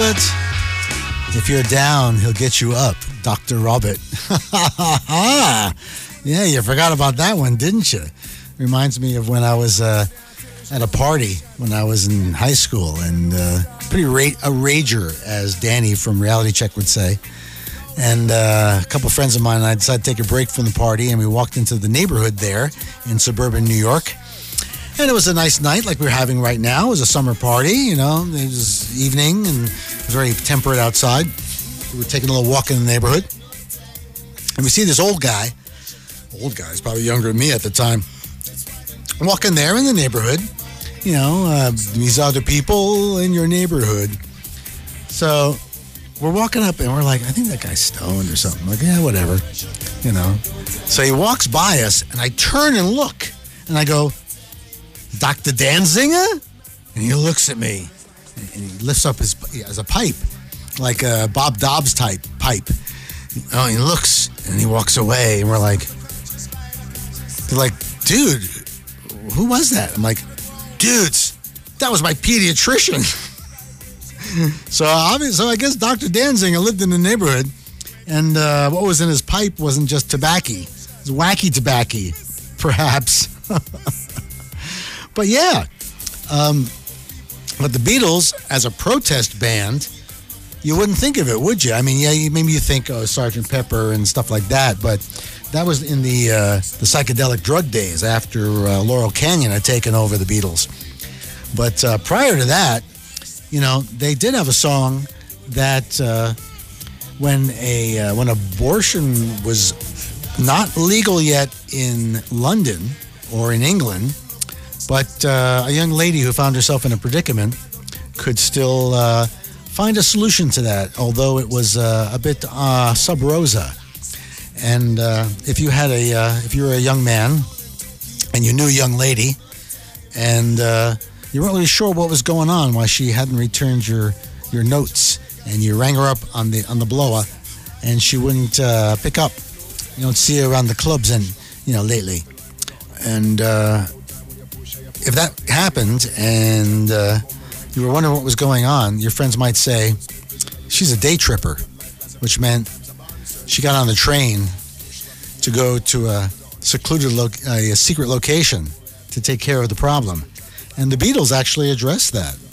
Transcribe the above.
Robert. If you're down, he'll get you up. Dr. Robert. Yeah, you forgot about that one, didn't you? Reminds me of when I was at a party when I was in high school, and a rager, as Danny from Reality Check would say. And a couple friends of mine and I decided to take a break from the party, and we walked into the neighborhood there in suburban New York. And it was a nice night like we're having right now. It was a summer party, you know. It was evening and it was very temperate outside. We were taking a little walk in the neighborhood. And we see this old guy. Old guy, he's probably younger than me at the time. Walking there in the neighborhood. You know, these other people in your neighborhood. So we're walking up and we're like, I think that guy's stoned or something. Like, yeah, whatever. You know. So he walks by us and I turn and look. And I go, Dr. Danziger? And he looks at me and he lifts up as a pipe, like a Bob Dobbs type pipe. Oh, he looks and he walks away, and we're like, they're like, dude, who was that? I'm like, dudes, that was my pediatrician. So I guess Dr. Danziger lived in the neighborhood, and what was in his pipe wasn't just tobacco. It was wacky tobacco, perhaps. But yeah, but the Beatles, as a protest band, you wouldn't think of it, would you? I mean, yeah, maybe you think Sgt. Pepper and stuff like that, but that was in the psychedelic drug days after Laurel Canyon had taken over the Beatles. But prior to that, you know, they did have a song that when abortion was not legal yet in London or in England, but a young lady who found herself in a predicament could still find a solution to that, although it was a bit sub rosa. And if you were a young man and you knew a young lady, and you weren't really sure what was going on, why she hadn't returned your notes, and you rang her up on the blower, and she wouldn't pick up. You don't see her around the clubs lately, and if that happened and you were wondering what was going on, your friends might say, she's a day tripper, which meant she got on the train to go to a secluded a secret location to take care of the problem. And the Beatles actually addressed that.